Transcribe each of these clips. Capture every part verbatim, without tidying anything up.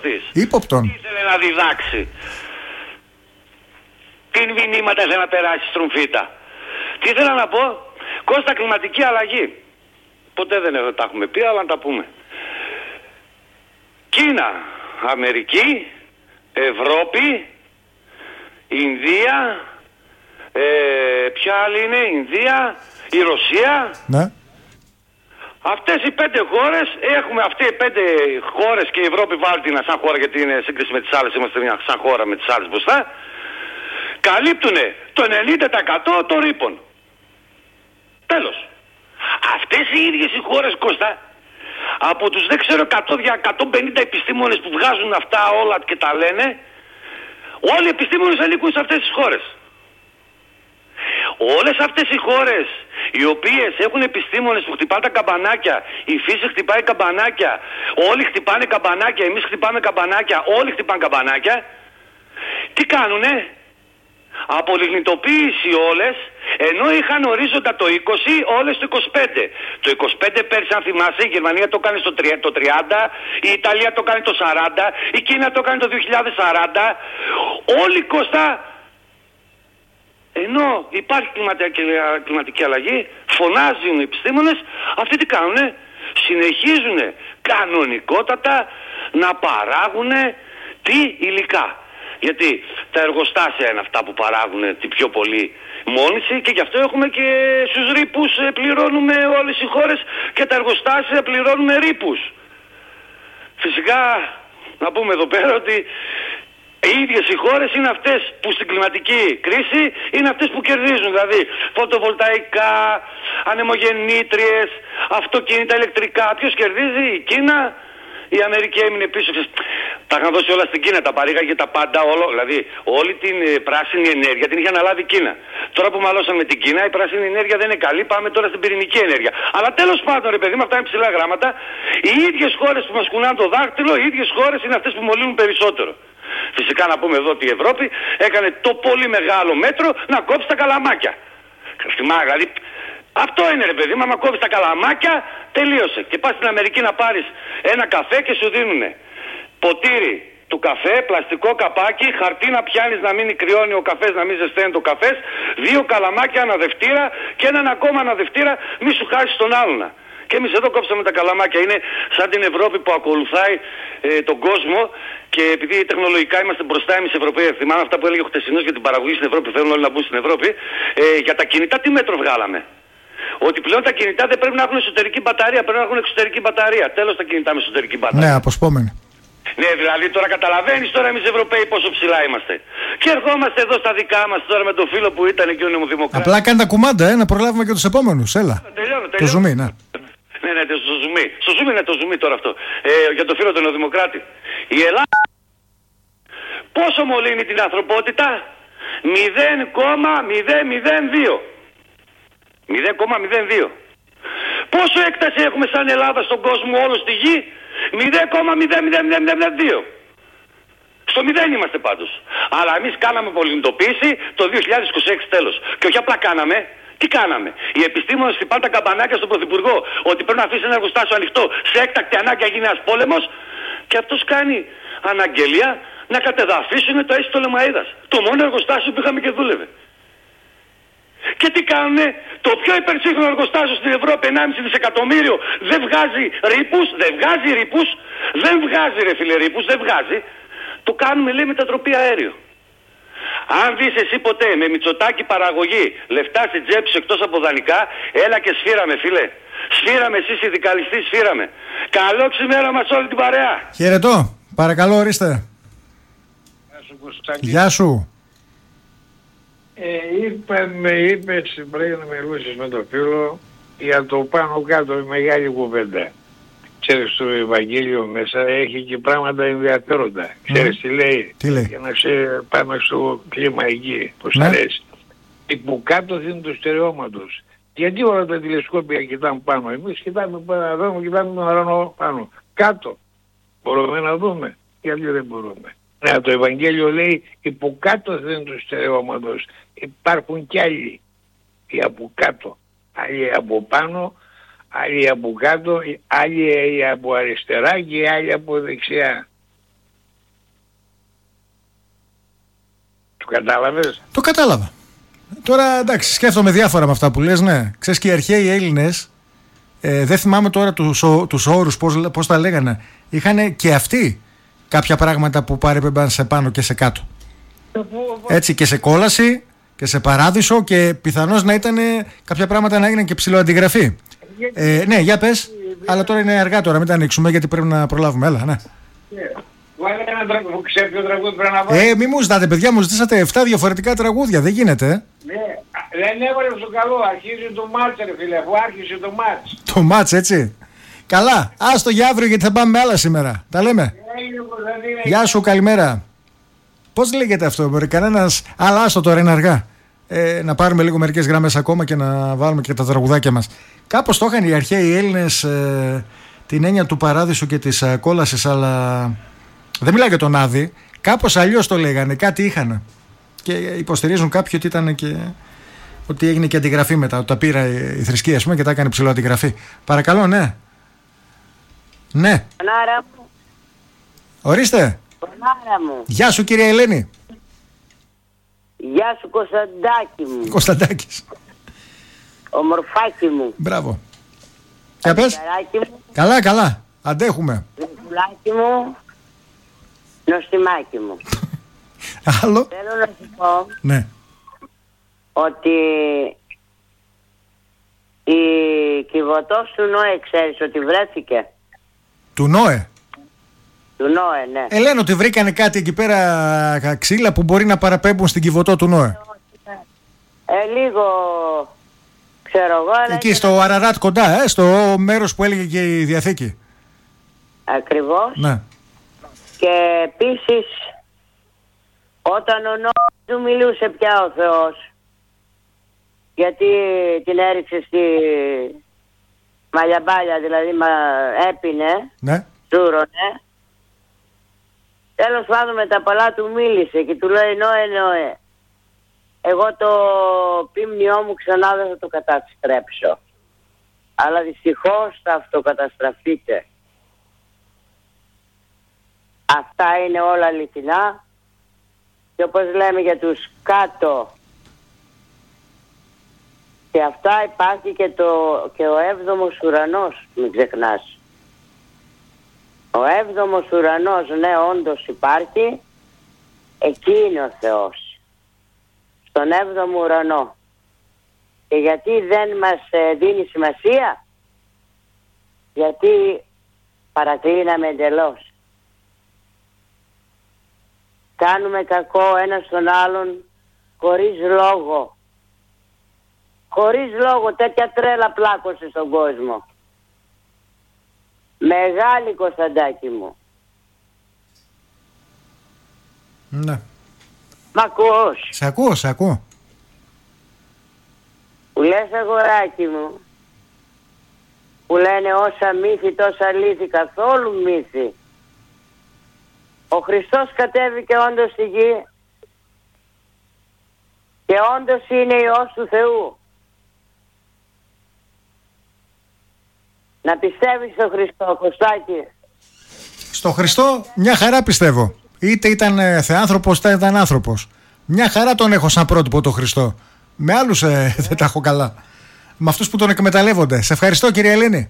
της. Ύποπτον. Τι ήθελε να διδάξει. Τι μηνύματα ήθελε να περάσει στην Τρομφίτα. Τι ήθελα να πω. Κώστα, κλιματική αλλαγή. Ποτέ δεν τα έχουμε πει, αλλά να τα πούμε. Κίνα, Αμερική, Ευρώπη, Ινδία, ε, ποια άλλη είναι, Ινδία, η Ρωσία. Ναι. Αυτές οι πέντε χώρες, έχουμε αυτές οι πέντε χώρες και η Ευρώπη βάλει την σαν χώρα, γιατί είναι σύγκριση με τις άλλες, είμαστε μια σαν χώρα με τις άλλες μπροστά, καλύπτουν το ενενήντα τοις εκατό των ρήπων. Τέλος. Αυτές οι ίδιες οι χώρες, Κώστα, από τους δεν ξέρω εκατό με εκατόν πενήντα επιστήμονες που βγάζουν αυτά όλα και τα λένε, όλοι οι επιστήμονες ανήκουν σε αυτές τις χώρες. Όλες αυτές οι χώρες οι οποίες έχουν επιστήμονες που χτυπάνε τα καμπανάκια, η φύση χτυπάει καμπανάκια, όλοι χτυπάνε καμπανάκια, εμείς χτυπάμε καμπανάκια, όλοι χτυπάνε καμπανάκια, τι κάνουνε? Απολιγνητοποίηση όλες, ενώ είχαν ορίζοντα το είκοσι, όλες το είκοσι πέντε. Το είκοσι πέντε πέρσι, αν θυμάσαι, η Γερμανία το κάνει στο τριάντα, η Ιταλία το κάνει το σαράντα, η Κίνα το κάνει το δύο χιλιάδες σαράντα. Όλοι, Κώστα, ενώ υπάρχει κλιματική, κλιματική αλλαγή, φωνάζουν οι επιστήμονες, αυτοί τι κάνουνε? Συνεχίζουν κανονικότατα να παράγουν τι υλικά. Γιατί τα εργοστάσια είναι αυτά που παράγουν την πιο πολύ μόνηση και γι' αυτό έχουμε και στους ρήπους πληρώνουμε όλες οι χώρες και τα εργοστάσια πληρώνουμε ρήπους. Φυσικά να πούμε εδώ πέρα ότι οι ίδιες οι χώρες είναι αυτές που στην κλιματική κρίση είναι αυτές που κερδίζουν. Δηλαδή φωτοβολταϊκά, ανεμογεννήτριες, αυτοκίνητα ηλεκτρικά. Ποιος κερδίζει? Η Κίνα. Η Αμερική έμεινε πίσω. Τα είχαν δώσει όλα στην Κίνα, τα παρήγαγε τα πάντα, όλο, δηλαδή όλη την ε, πράσινη ενέργεια την είχε αναλάβει η Κίνα. Τώρα που μαλώσαμε με την Κίνα, η πράσινη ενέργεια δεν είναι καλή, πάμε τώρα στην πυρηνική ενέργεια. Αλλά τέλος πάντων, ρε παιδί μου, αυτά είναι ψηλά γράμματα. Οι ίδιες χώρες που μας κουνάνε το δάχτυλο, οι ίδιες χώρες είναι αυτές που μολύνουν περισσότερο. Φυσικά να πούμε εδώ ότι η Ευρώπη έκανε το πολύ μεγάλο μέτρο να κόψει τα καλαμάκια. Δηλαδή, αυτό είναι, ρε παιδί μου, άμα κόβεις τα καλαμάκια, τελείωσε. Και πας στην Αμερική να πάρεις ένα καφέ και σου δίνουνε ποτήρι του καφέ, πλαστικό καπάκι, χαρτί να πιάνεις να μην κρυώνει ο καφές, να μην ζεσταίνει το καφές, δύο καλαμάκια αναδευτήρα και έναν ακόμα αναδευτήρα, μη σου χάσεις τον άλλον. Και εμείς εδώ κόψαμε τα καλαμάκια. Είναι σαν την Ευρώπη που ακολουθάει ε, τον κόσμο και επειδή τεχνολογικά είμαστε μπροστά εμείς Ευρωπαίοι, θυμάμαι αυτά που έλεγε ο χτεσινός για την παραγωγή στην Ευρώπη, θέλουν όλοι να μπουν στην Ευρώπη. Ε, για τα κινητά τι μέτρο βγάλαμε? Ότι πλέον τα κινητά δεν πρέπει να έχουν εσωτερική μπαταρία, πρέπει να έχουν εξωτερική μπαταρία. Τέλος τα κινητά με εσωτερική μπαταρία. Ναι, αποσπόμενη. Ναι, δηλαδή τώρα καταλαβαίνεις τώρα εμείς Ευρωπαίοι πόσο ψηλά είμαστε. Και ερχόμαστε εδώ στα δικά μας τώρα με τον φίλο που ήταν εκεί ο Νεομοδημοκράτης. Απλά κάνει τα κουμάντα, ε, να προλάβουμε και τους επόμενους. Έλα. Τελειώνω, τελειώνω. Το ζουμί, ναι. Ναι, ναι, στο ζουμί. Στο ζουμί είναι το ζουμί τώρα αυτό. Ε, για τον φίλο του Νεοδημοκράτη. Η Ελλάδα πόσο μολύνει την ανθρωπότητα? μηδέν κόμμα μηδέν μηδέν δύο. μηδέν κόμμα μηδέν δύο. Πόσο έκταση έχουμε σαν Ελλάδα στον κόσμο όλο στη γη? μηδέν κόμμα μηδέν μηδέν μηδέν δύο. Στο μηδέν είμαστε πάντως. Αλλά εμείς κάναμε πολυνητοποίηση το δύο χιλιάδες είκοσι έξι τέλος. Και όχι απλά κάναμε, τι κάναμε? Οι επιστήμονες χτυπάνε τα καμπανάκια στον Πρωθυπουργό ότι πρέπει να αφήσει ένα εργοστάσιο ανοιχτό σε έκτακτη ανάγκη γίνει ένας πόλεμος και αυτός κάνει αναγγελία να κατεδαφίσουν το αίσθητο Λεμαΐδας. Το μόνο εργοστάσιο που είχαμε και δούλευε. Και τι κάνουνε? Το πιο υπερσύγχρονο εργοστάσιο στην Ευρώπη, ενάμιση δισεκατομμύριο, δεν βγάζει ρήπους, δεν βγάζει ρήπους, δεν βγάζει ρε φίλε ρήπους, δεν βγάζει. Το κάνουμε λέει μετατροπή αέριο. Αν δεις εσύ ποτέ με Μητσοτάκη παραγωγή λεφτά στην τσέπη σου εκτός από δανεικά, έλα και σφύραμε φίλε. Σφύραμε εσύ συνδικαλιστής, σφύραμε. Καλό ξημέρωμα σε όλη την παρέα. Χαιρετώ. Παρακαλώ ορίστε. Γεια σου Κωστάκη. Γεια σου. Ε, είπε, με είπες πριν μιλούσες με τον φίλο για το πάνω κάτω η μεγάλη κουβέντα. Ξέρεις το Ευαγγέλιο μέσα έχει και πράγματα ενδιαφέροντα. Mm. Ξέρεις τι λέει? Τι λέει? Για να ξέρει πάμε στο κλίμα εκεί που Ναι. σ' αρέσει. Υποκάτω είναι του στερεώματος. Γιατί όλα τα τηλεσκόπια κοιτάνε πάνω? Εμείς κοιτάμε πάνω, κοιτάμε τον ουρανό πάνω. Κάτω μπορούμε να δούμε? Γιατί δεν μπορούμε? Ναι, το Ευαγγέλιο λέει υποκάτω δεν του στερεώματος. Υπάρχουν κι άλλοι. Οι από κάτω. Άλλοι από πάνω, άλλοι από κάτω, άλλοι από αριστερά και άλλοι από δεξιά. Το κατάλαβες? Το κατάλαβα. Τώρα εντάξει, σκέφτομαι διάφορα με αυτά που λες, ναι. Ξέρεις, και οι αρχαίοι Έλληνες, ε, δεν θυμάμαι τώρα τους, τους όρους, πώς, πώς τα λέγανε. Είχαν και αυτοί κάποια πράγματα που παρέπεμπαν σε πάνω και σε κάτω. Έτσι, και σε κόλαση και σε παράδεισο, και πιθανώς να ήταν κάποια πράγματα να έγιναν και ψιλοαντιγραφή. Ε, ναι, για πες, αλλά τώρα είναι αργά τώρα, μην τα ανοίξουμε γιατί πρέπει να προλάβουμε. Έλα, ναι. Βάλε ένα τραγούδι, ξέρει ποιο τραγούδι πρέπει να βάλει. Ε, μη μου ζητάτε, παιδιά, μου ζητήσατε εφτά διαφορετικά τραγούδια, δεν γίνεται. Ναι, δεν έβαλε στο καλό, αρχίζει το μάτς ρε φίλε, αφού άρχισε το μάτς. Το μάτς, έτσι. Καλά, άστο για αύριο γιατί θα πάμε με άλλα σήμερα. Τα λέμε. Γεια σου, καλημέρα. Πώς λέγεται αυτό, μπορεί κανένας. Αλλά άστο τώρα, είναι αργά. Ε, να πάρουμε λίγο μερικές γραμμές ακόμα και να βάλουμε και τα τραγουδάκια μας. Κάπως το είχαν οι αρχαίοι Έλληνες ε, την έννοια του παράδεισου και της ε, κόλασης, αλλά δεν μιλάω για τον Άδη. Κάπως αλλιώς το λέγανε, κάτι είχαν. Και υποστηρίζουν κάποιοι ότι ήταν και. Ότι έγινε και αντιγραφή μετά. Ότι τα πήρα η θρησκεία, ας πούμε, και τα έκανε ψηλό αντιγραφή. Παρακαλώ, ναι. Ναι. Πονάρα μου. Ορίστε. Πονάρα μου. Γεια σου, κυρία Ελένη. Γεια σου, Κωνσταντάκη μου. Κωνσταντάκης. Ομορφάκι μου. Μπράβο. Για πες. Μου. Καλά, καλά. Αντέχουμε. Ζευγουλάκι μου. Νοστιμάκι μου. Άλλο. Θέλω να σου πω. Ναι. Ότι η Κιβωτός του Νόε, ξέρεις ότι βρέθηκε? Του Νόε. Του Νόε, ναι. Ε, λένε ότι βρήκανε κάτι εκεί πέρα ξύλα που μπορεί να παραπέμπουν στην Κιβωτό του Νόε. Ε, λίγο ξέρω εγώ. Εκεί στο Αραράτ κοντά, ε, στο μέρος που έλεγε και η Διαθήκη. Ακριβώς. Ναι. Και επίσης όταν ο νόμος του μιλούσε πια ο Θεός, γιατί την έριξε στη μαλλιαμπάλια, δηλαδή μα έπινε, ναι. Ζούρωνε. Τέλος πάντων με τα πολλά του μίλησε και του λέει Νόε, Νόε, εγώ το πίμνιό μου ξανά δεν θα το καταστρέψω, αλλά δυστυχώς θα αυτοκαταστραφείτε. Αυτά είναι όλα αληθινά και όπως λέμε για τους κάτω, και αυτά υπάρχει και, το, και ο έβδομος ουρανός, μην ξεχνάς. Ο έβδομος ουρανός, ναι, όντως υπάρχει, εκεί είναι ο Θεός, στον έβδομο ουρανό. Και γιατί δεν μας ε, δίνει σημασία? Γιατί παρακλίναμε εντελώς. Κάνουμε κακό ένας στον άλλον χωρίς λόγο. Χωρίς λόγο, τέτοια τρέλα πλάκωσε στον κόσμο. Μεγάλη, Κωνσταντάκη μου. Ναι. Μ' ακούς? Σε ακούω, σε ακούω. Που λες αγοράκι μου, που λένε όσα μύθι τόσα λύθη, καθόλου μύθι. Ο Χριστός κατέβηκε όντως στη γη και όντως είναι Υιός του Θεού. Να πιστεύεις στον Χριστό, Κωστάκη. Στο Χριστό μια χαρά πιστεύω. Είτε ήταν ε, θεάνθρωπος είτε ήταν άνθρωπος. Μια χαρά τον έχω σαν πρότυπο τον Χριστό. Με άλλους ε, δεν τα έχω καλά. Με αυτούς που τον εκμεταλλεύονται. Σε ευχαριστώ, κύριε Ελένη.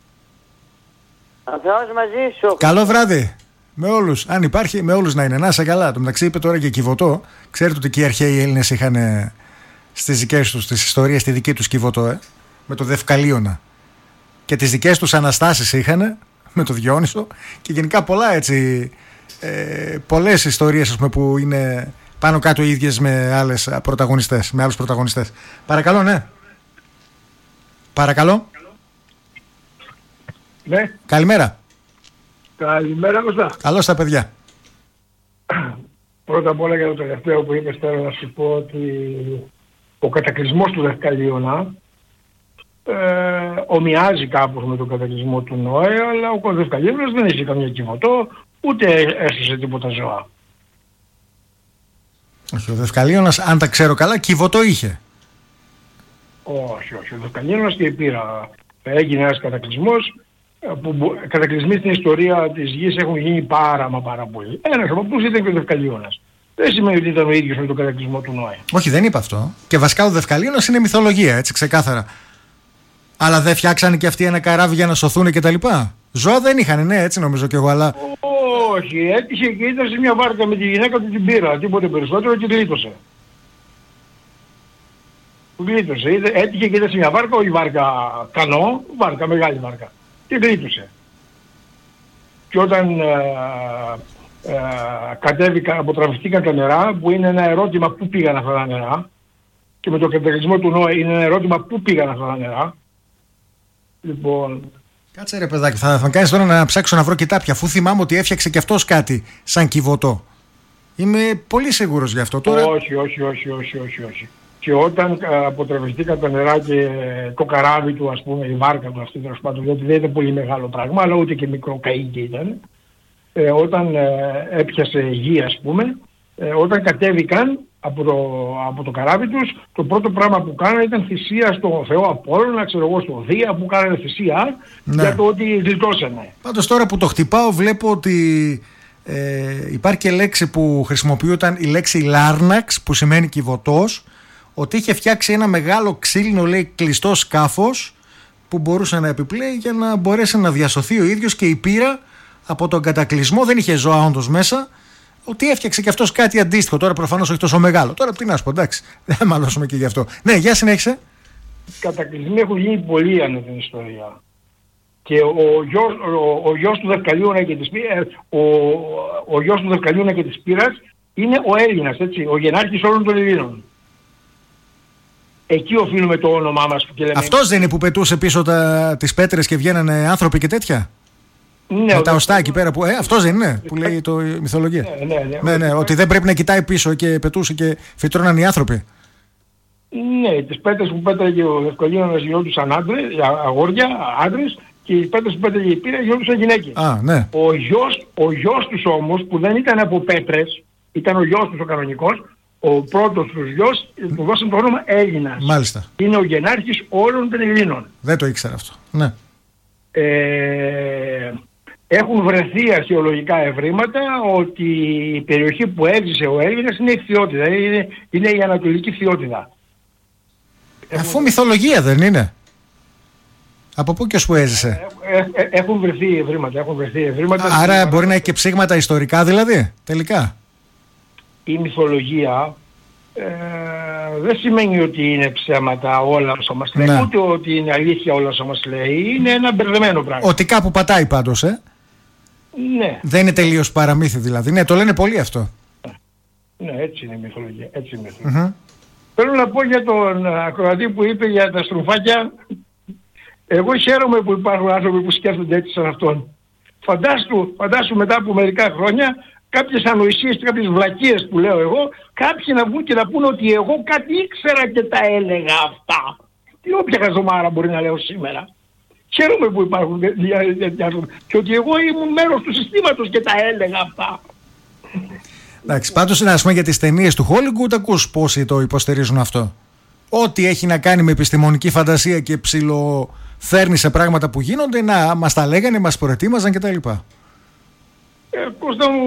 Ο Θεός μαζί σου. Καλό βράδυ. Με όλους. Αν υπάρχει, με όλους να είναι. Να είσαι καλά. Το μεταξύ είπε τώρα και Κιβωτό. Ξέρετε ότι και οι αρχαίοι Έλληνες είχαν ε, στις δικές τους τις ιστορίες τη δική τους Κιβωτό, ε, με το Δευκαλίωνα. Και τις δικές τους αναστάσεις είχαν με το Διόνυσο. Και γενικά πολλά έτσι. Ε, πολλές ιστορίες, ας πούμε, που είναι πάνω κάτω ίδιες με άλλες πρωταγωνιστές, με άλλους πρωταγωνιστές. Παρακαλώ, ναι. Παρακαλώ. Ναι. Καλημέρα. Καλημέρα, Κωστά. Καλώς τα παιδιά. Πρώτα απ' όλα για το τελευταίο που είπες, θέλω να σου πω ότι ο κατακλυσμός του Δευκαλίωνα ε, ομοιάζει κάπως με τον κατακλυσμό του Νόε, αλλά ο Δευκαλίωνας δεν έχει καμία Κιβωτό, ούτε έσωσε τίποτα ζώα. Όχι, ο Δευκαλίωνας, αν τα ξέρω καλά, Κιβωτό είχε. Όχι, όχι. Ο Δευκαλίωνας και η πείρα. Έγινε ένας κατακλυσμός, που κατακλυσμοί στην ιστορία της γης έχουν γίνει πάρα μα πάρα πολύ. Ένας από αυτούς ήταν και ο Δευκαλίωνας. δεν σημαίνει ότι ήταν ο ίδιος με τον κατακλυσμό του Νόε. Όχι, δεν είπα αυτό. Και βασικά ο Δευκαλίωνας είναι μυθολογία, έτσι ξεκάθαρα. Αλλά δεν φτιάξανε και αυτοί ένα καράβι για να σωθούν και τα λοιπά. Ζώα δεν είχαν, ναι, έτσι νομίζω κι εγώ, αλλά. Όχι, έτυχε και ήταν σε μια βάρκα με τη γυναίκα του, την πήρα, τίποτε περισσότερο και γλίτωσε. Γλίτωσε, έτυχε και ήταν σε μια βάρκα, όχι βάρκα κανό, βάρκα, μεγάλη βάρκα. Και γλίτωσε. Και όταν ε, ε, κατέβηκαν, αποτραβηχτήκαν τα νερά, που είναι ένα ερώτημα πού πήγαν αυτά τα νερά, και με τον κατακλυσμό του Νόε είναι ένα ερώτημα πού πήγαν αυτά τα νερά. Λοιπόν... Κάτσε ρε παιδάκι, θα, θα κάνεις τώρα να ψάξω να βρω κοιτάπια, αφού θυμάμαι ότι έφτιαξε και αυτός κάτι σαν κιβωτό. Είμαι πολύ σίγουρος γι' αυτό τώρα. Όχι, όχι, όχι, όχι, όχι, όχι. Και όταν αποτραβηχτήκαν τα νερά και το καράβι του, ας πούμε, η βάρκα του αυτή, τέλος πάντων, γιατί δεν ήταν πολύ μεγάλο πράγμα, αλλά ούτε και μικρό καΐκι ήταν, ε, όταν ε, έπιασε γη, ας πούμε, ε, όταν κατέβηκαν από το, από το καράβι τους, το πρώτο πράγμα που κάνανε ήταν θυσία στον Θεό Απόλλωνα, ξέρω εγώ, στο Δία, που κάνανε θυσία, ναι, για το ότι γλιτώσανε. Πάντως τώρα που το χτυπάω βλέπω ότι ε, υπάρχει και λέξη που χρησιμοποιούταν, η λέξη Λάρναξ, που σημαίνει κυβωτός, ότι είχε φτιάξει ένα μεγάλο ξύλινο, λέει, κλειστό σκάφος που μπορούσε να επιπλέει για να μπορέσει να διασωθεί ο ίδιος και η πύρα από τον κατακλυσμό. Δεν είχε ζώα όντως μέσα, ότι έφτιαξε και αυτός κάτι αντίστοιχο. Τώρα προφανώς όχι τόσο μεγάλο. Τώρα τι να σου πω, εντάξει, δεν θα μαλώσουμε και γι' αυτό. Ναι, για συνέχισε. Κατακλυσμοί έχουν γίνει πολλοί ανά την ιστορία. Και ο γιος, ο, ο γιος του Δευκαλίωνα και της Πύρας, ο, ο γιος του Δευκαλίωνα και της Πύρας είναι ο Έλληνας, έτσι, ο γενάρχης όλων των Ελλήνων. Εκεί οφείλουμε το όνομά μας. Και λέμε... Αυτός δεν είναι που πετούσε πίσω τα, τις πέτρες και βγαίνανε άνθρωποι και τέτοια? Ναι, με τα οστά εκεί πέρα που. Ε, αυτός δεν είναι που λέει το, η μυθολογία. Ναι, ναι, ναι, ναι, ναι, ότι δεν πρέπει να κοιτάει πίσω και πετούσε και φυτρώναν οι άνθρωποι. Ναι, τις πέτρες που πέταγε ο Δευκαλίωνας γινόντουσαν άντρες, αγόρια, άντρες, και οι πέτρες που πέταγε η Πύρα γινόντουσαν γυναίκες. Α, ναι. Ο γιος, ο γιος τους όμως, που δεν ήταν από πέτρες, ήταν ο γιος τους ο κανονικός, ο πρώτος τους γιος, του δώσαν το όνομα Έλληνας. Μάλιστα. Είναι ο γενάρχης όλων των Ελλήνων. Δεν το ήξερα αυτό. Ναι. Ε, έχουν βρεθεί αρχαιολογικά ευρήματα ότι η περιοχή που έζησε ο Έλληνας είναι η Φθιώτιδα, είναι, είναι η Ανατολική Φθιώτιδα. Αφού έχουν... μυθολογία δεν είναι? Από πού και ως που έζησε? Ε, ε, ε, έχουν βρεθεί ευρήματα, έχουν βρεθεί ευρήματα. Άρα μπορεί παρά... να έχει και ψήγματα ιστορικά δηλαδή, τελικά? Η μυθολογία ε, δεν σημαίνει ότι είναι ψέματα όλα όσα μας λέει, ναι, ούτε ότι είναι αλήθεια όλα όσα μας λέει, είναι ένα μπερδεμένο πράγμα. Ότι κάπου πατάει πάντως, ε? Ναι. Δεν είναι τελείως παραμύθι δηλαδή, ναι, το λένε πολλοί αυτό. Ναι, έτσι είναι η μυθολογία, έτσι είναι η μυθολογία. Mm-hmm. Θέλω να πω για τον ακροατή που είπε για τα στρουφάκια, εγώ χαίρομαι που υπάρχουν άνθρωποι που σκέφτονται έτσι σαν αυτόν. Φαντάσου, φαντάσου μετά από μερικά χρόνια, κάποιες ανοησίες και κάποιες βλακίες που λέω εγώ, κάποιοι να βγουν και να πούνε ότι εγώ κάτι ήξερα και τα έλεγα αυτά. Τι όποια χαζομάρα μπορεί να λέω σήμερα. Χαίρομαι που υπάρχουν και ότι εγώ ήμουν μέρος του συστήματος και τα έλεγα αυτά. Εντάξει, πάντως να πούμε για τις ταινίες του Hollywood, ακούς πόσοι το υποστηρίζουν αυτό. Ό,τι έχει να κάνει με επιστημονική φαντασία και ψιλοφέρνει σε πράγματα που γίνονται, να μας τα λέγανε, μας προετοίμαζαν κτλ. Ε, Κώστα μου,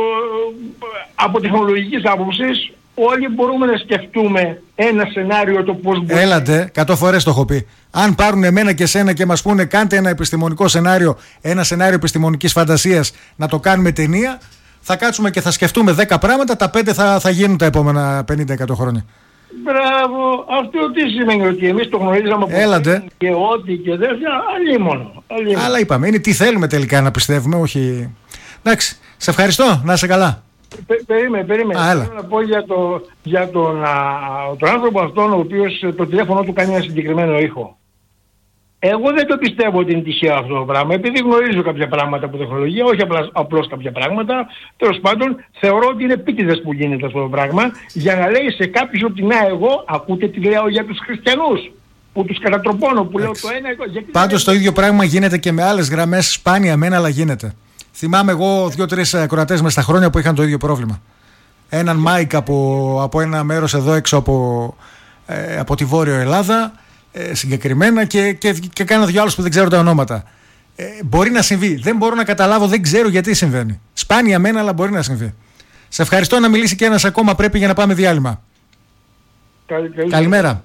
από τεχνολογικής άποψης, όλοι μπορούμε να σκεφτούμε ένα σενάριο το πώς μπορεί... Έλατε, εκατό φορές το έχω πει. Αν πάρουν εμένα και σένα και μας πούνε κάντε ένα επιστημονικό σενάριο, ένα σενάριο επιστημονικής φαντασίας, να το κάνουμε ταινία, θα κάτσουμε και θα σκεφτούμε δέκα πράγματα, τα πέντε θα, θα γίνουν τα επόμενα πενήντα εκατό χρόνια. Μπράβο, αυτό τι σημαίνει? Ότι εμείς το γνωρίζαμε από Έλατε. Και ό,τι και τέτοια, αλλήμωνο. Αλλά είπαμε, είναι τι θέλουμε τελικά να πιστεύουμε, όχι... Εντάξει, σε ευχαριστώ, να είσαι καλά. Πε, περίμενε, περίμενε. Α, θέλω να πω για, το, για τον, α, τον άνθρωπο αυτόν ο οποίος το τηλέφωνο του κάνει ένα συγκεκριμένο ήχο. Εγώ δεν το πιστεύω ότι είναι τυχαίο αυτό το πράγμα, επειδή γνωρίζω κάποια πράγματα από τεχνολογία, όχι απλά, απλώς κάποια πράγματα. Τέλος πάντων, θεωρώ ότι είναι επίτηδες που γίνεται αυτό το πράγμα, για να λέει σε κάποιους ότι να εγώ, ακούτε τι λέω για τους χριστιανούς, που τους κατατροπώνω, που λέω το ένα... Γιατί πάντως το ίδιο πράγμα γίνεται και με άλλες γραμμές, σπάνια μένα, αλλά γίνεται. Θυμάμαι εγώ δύο-τρεις ακροατές μες στα χρόνια που είχαν το ίδιο πρόβλημα. Έναν Μάικ από, από ένα μέρος εδώ έξω από, ε, από τη Βόρειο Ελλάδα, ε, συγκεκριμένα, και, και, και κάνα δυο άλλους που δεν ξέρω τα ονόματα. Ε, μπορεί να συμβεί. Δεν μπορώ να καταλάβω, δεν ξέρω γιατί συμβαίνει. Σπάνια μένα, αλλά μπορεί να συμβεί. Σε ευχαριστώ. Να μιλήσει και ένας ακόμα, πρέπει, για να πάμε διάλειμμα. Καλη, καλη. Καλημέρα.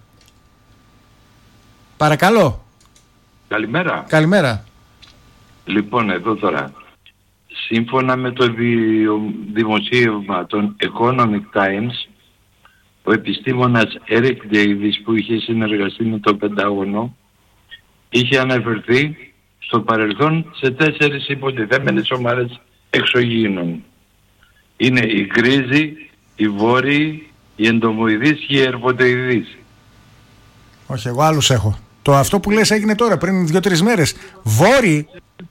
Παρακαλώ. Καλημέρα. Καλημέρα. Λοιπόν, εδώ τώρα, σύμφωνα με το δημοσίευμα των Economic Times, ο επιστήμονας Eric Davis, που είχε συνεργαστεί με το Πεντάγωνο, είχε αναφερθεί στο παρελθόν σε τέσσερις υποτιθέμενες ομάδες εξωγήινων. Είναι οι γκρίζοι, οι βόρειοι, οι εντομοειδείς και οι ερβοτοειδείς. Όχι, εγώ άλλους έχω. Το αυτό που λες έγινε τώρα, πριν δύο-τρεις μέρες. Βόρειοι.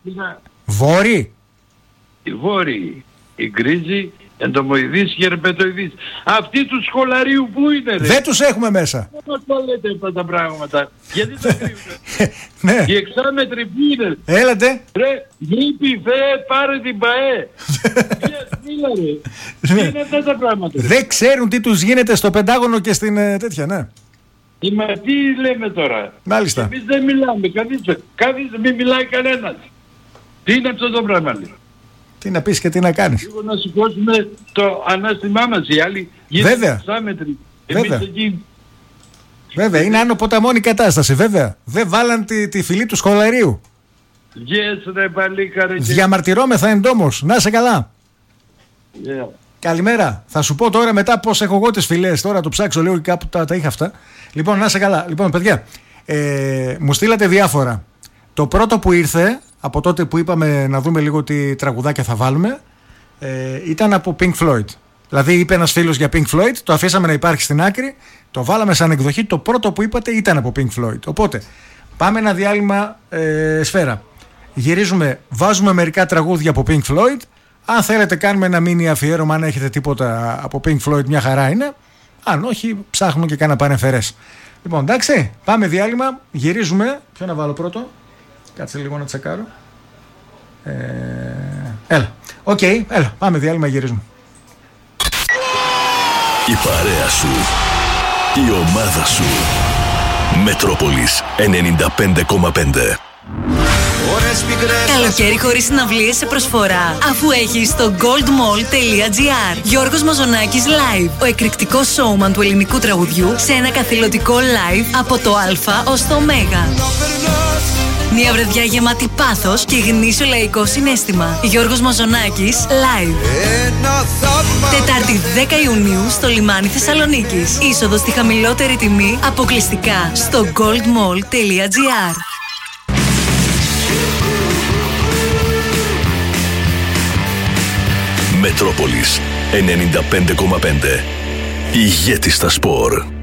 Βόρειοι. Οι βόρειοι, οι γκρίζοι, εντομοειδείς και ερβοτοειδείς. Αυτοί του σχολαρίου που είναι, ρε? Δεν τους έχουμε μέσα. Πώς το λέτε αυτά τα πράγματα? Γιατί τα κρύβετε? Ναι. Οι εξάμετροι που είναι? Έλατε. Ρε, γρήπη, Θεέ, πάρε την ΠΑΕ. Μίλα, ρε. Τι είναι αυτά τα πράγματα? Δεν ξέρουν τι τους γίνεται στο Πεντάγωνο και στην ε, τέτοια, ναι. Μα τι λέμε τώρα? Μάλιστα. Εμείς δεν μιλάμε, καθίστε, καθίστε, μην μιλάει κανένας. Τι είναι αυτό το πράγμα, λέει? Τι να πεις και τι να κάνεις. Λίγο να σηκώσουμε το ανάστημά μας, οι άλλοι Βέβαια. εξάμετροι. Βέβαια. Εμείς εκεί. Βέβαια, είναι άνω ποταμών η κατάσταση, βέβαια. Δεν βάλαν τη, τη φυλή του σχολαρίου. Yes, ρε παλίκαρε. Και... Διαμαρτυρόμεθα εντόμως. Να είσαι καλά. Yeah. Καλημέρα. Θα σου πω τώρα μετά πώς έχω εγώ τις φυλές. Τώρα το ψάξω λίγο, κάπου τα, τα είχα αυτά. Λοιπόν, να είσαι καλά. Λοιπόν, παιδιά, ε, μου στείλατε διάφορα. Το πρώτο που ήρθε, από τότε που είπαμε να δούμε λίγο τι τραγουδάκια θα βάλουμε, ε, ήταν από Pink Floyd. Δηλαδή είπε ένας φίλος για Pink Floyd, το αφήσαμε να υπάρχει στην άκρη, το βάλαμε σαν εκδοχή. Το πρώτο που είπατε ήταν από Pink Floyd. Οπότε, πάμε ένα διάλειμμα ε, σφαίρα. Γυρίζουμε, βάζουμε μερικά τραγούδια από Pink Floyd. Αν θέλετε κάνουμε ένα μίνι αφιέρωμα, αν έχετε τίποτα από Pink Floyd, μια χαρά είναι. Αν όχι, ψάχνουμε και κάνα πανεφερές. Λοιπόν, εντάξει, πάμε διάλειμμα, γυρίζουμε. Ποιο να βάλω πρώτο? Κάτσε λίγο να τσεκάρω. Ε, έλα, οκ, okay, έλα, πάμε διάλειμμα, γυρίζουμε. Η παρέα σου, η ομάδα σου. Μετρόπολης ενενήντα πέντε κόμμα πέντε. Καλοκαίρι χωρίς συναυλίες σε προσφορά, αφού έχεις το goldmall.gr. Γιώργος Μαζονάκης live, ο εκρηκτικός showman του ελληνικού τραγουδιού, σε ένα καθηλωτικό live από το Α ως το Ω. Μια βραδιά γεμάτη πάθος και γνήσιο λαϊκό συναίσθημα. Γιώργος Μαζονάκης live. Τετάρτη δέκα Ιουνίου στο λιμάνι Θεσσαλονίκης. Είσοδος στη χαμηλότερη τιμή αποκλειστικά στο goldmall.gr. Μετρόπολης ενενήντα πέντε κόμμα πέντε. Ηγέτης στα σπορ.